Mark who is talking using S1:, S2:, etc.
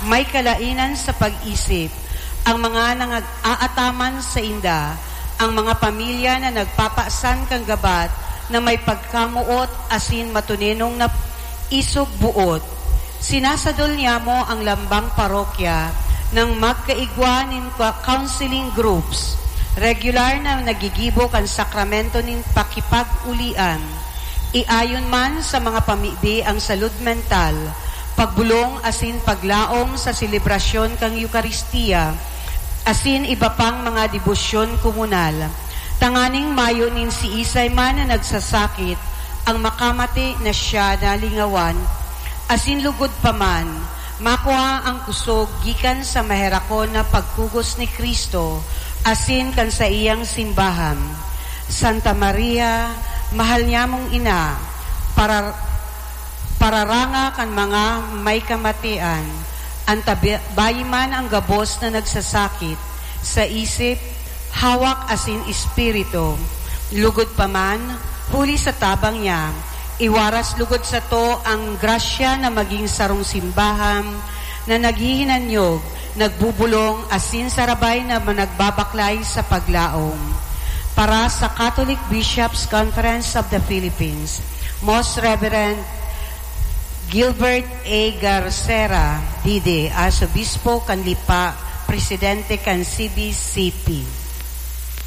S1: may kalainan sa pag-isip, ang mga nang-aataman sa inda, ang mga pamilya na nagpapaasan kang gabat, na may pagkamuot asin matuninong na isog buot. Sinasadol niya mo ang lambang parokya ng magkaigwa nin counseling groups, regular na nagigibo kan sakramento nin pakipag-ulian, iayon man sa mga pamibi ang salud mental, pagbulong asin paglaom sa selebrasyon kang Eukaristiya, asin iba pang mga debosyon komunal. Tanganing mayo nin si Isay man na nagsasakit, ang makamati na siya na lingawan, asin lugod pa man, makuha ang kusog gikan sa maherakon na pagkugos ni Kristo, asin kan sa iyang simbahan. Santa Maria, mahal niya mong ina, pararanga kan mga may kamatian, antabayi man ang gabos na nagsasakit, sa isip, hawak asin espiritu, lugod pa man, huli sa tabang niya, iwaras lugod sa to ang grasya na maging sarong simbahan, na naghihinanyog, nagbubulong, asin sarabay na managbabaklay sa paglaom. Para sa Catholic Bishops' Conference of the Philippines, Most Reverend Gilbert A. Garcera, Dide, Arsobispo Kanlipa, Presidente kan CBCP.